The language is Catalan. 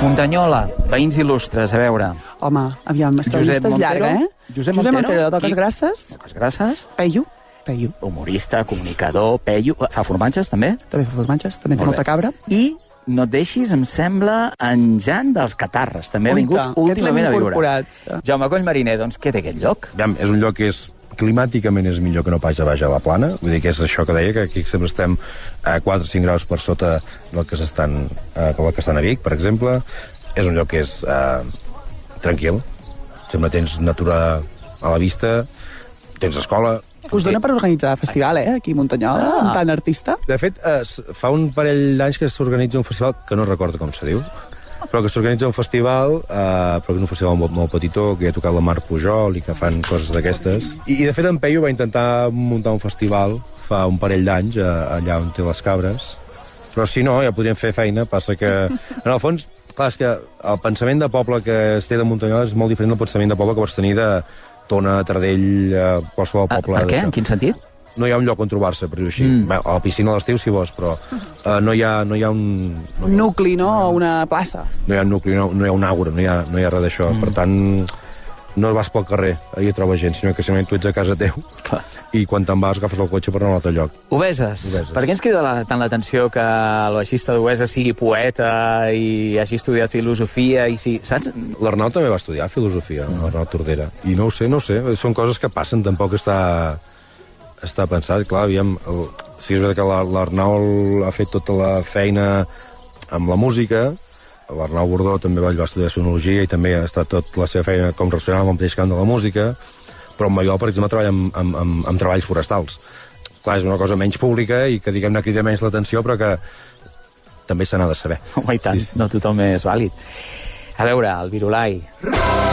Muntanyola, veïns il·lustres, a veure. Home, aviam, és que la llista és llarga, Josep Montero, de Toques Grasses. Toques Grasses. Peyu. Humorista, comunicador, Peyu. Fa formatges, també? També fa formatges, també té molta cabra. I no et deixis, em sembla, en Jan dels Catarres. També ha vingut últimament a viure. Jaume Collmariner, doncs què té aquest lloc? És un lloc que climàticament és millor que no pas a baix a la plana. Vull dir que és això que deia, que aquí sempre estem a 4 o 5 graus per sota del que estan a Vic, per exemple. És un lloc que és tranquil. Sempre tens natura a la vista, tens escola. Us dona per organitzar festival, aquí a Muntanyola, amb tant artista? De fet, fa un parell d'anys que s'organitza un festival, que no recordo com se diu, però que s'organitza un festival, però que és un festival molt petitó, que hi ha tocat la Mar Pujol i que fan coses d'aquestes. I de fet en Peyu va intentar muntar un festival fa un parell d'anys, allà on té les cabres, però si no, ja podríem fer feina, passa que, en el fons, clar, és que el pensament de poble que es té de Muntanyola és molt diferent del pensament de poble que pots tenir de Tona, Tardell, qualsevol poble. Per què? En quin sentit? No hi ha un lloc on trobar-se, per dir-ho així. A la piscina a l'estiu, si vols, però no hi ha un... Un nucli, no? Una plaça. No hi ha un nucli, no hi ha un àgora, no hi ha res d'això. Per tant, no vas pel carrer, ahir trobes gent, sinó que simplement tu ets a casa teu i quan te'n vas agafes el cotxe per anar a un altre lloc. Obeses. Per què ens crida tant l'atenció que el baixista d'Obeses sigui poeta i hagi estudiat filosofia i sí, saps? L'Arnau també va estudiar filosofia, l'Arnau Tordera. I no ho sé, són coses que passen, tampoc està pensat. Clar, aviam, sí, és veritat que l'Arnau ha fet tota la feina amb la música, l'Arnau Bordó també va estudiar sonologia i també ha estat tota la seva feina com relacionada amb el mateix camp de la música, però en Maiol, per exemple, treballa amb treballs forestals. Clar, és una cosa menys pública i que, diguem-ne, crida menys l'atenció, però que també se n'ha de saber. Home, i tant, no tothom és vàlid. A veure, el Virolai.